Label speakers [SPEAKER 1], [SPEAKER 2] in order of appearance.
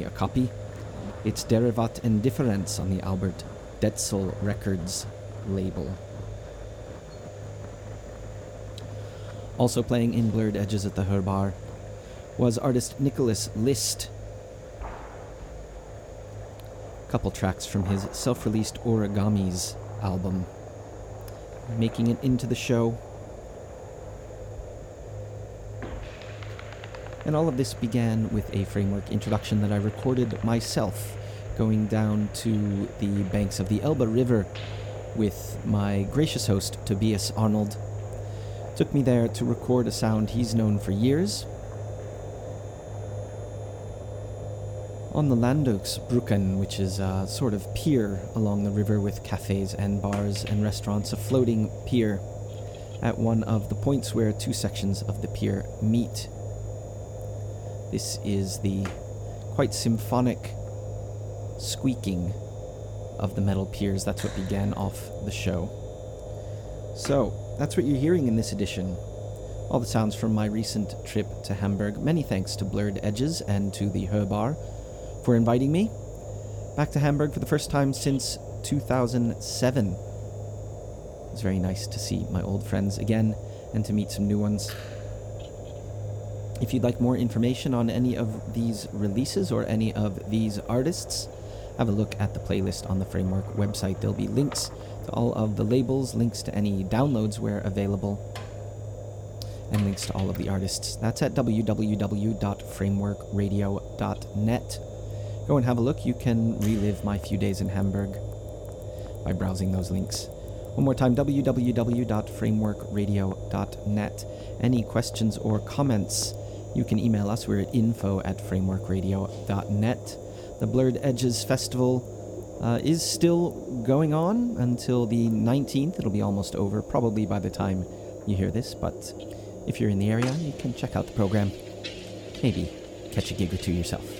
[SPEAKER 1] a copy. It's Derivat and Difference on the Albert Detzel Records label. Also playing in Blurred Edges at the Hörbar was artist Nicholas List. A couple tracks from his self-released Origamis album. Making it into the show. And all of this began with a Framework introduction that I recorded myself going down to the banks of the Elbe River with my gracious host Tobias Arnold. Took me there to record a sound he's known for years. On the Landungsbrücken, which is a sort of pier along the river with cafes and bars and restaurants, a floating pier at one of the points where two sections of the pier meet. This is the quite symphonic squeaking of the metal piers. That's what began off the show. So, that's what you're hearing in this edition. All the sounds from my recent trip to Hamburg. Many thanks to Blurred Edges and to the Hörbar for inviting me back to Hamburg for the first time since 2007. It was very nice to see my old friends again and to meet some new ones. If you'd like more information on any of these releases or any of these artists, have a look at the playlist on the Framework website. There'll be links to all of the labels, links to any downloads where available, and links to all of the artists. That's at www.frameworkradio.net. Go and have a look. You can relive my few days in Hamburg by browsing those links. One more time, www.frameworkradio.net. Any questions or comments, you can email us. We're at info@frameworkradio.net. The Blurred Edges Festival is still going on until the 19th. It'll be almost over, probably by the time you hear this, but if you're in the area, you can check out the program. Maybe catch a gig or two yourself.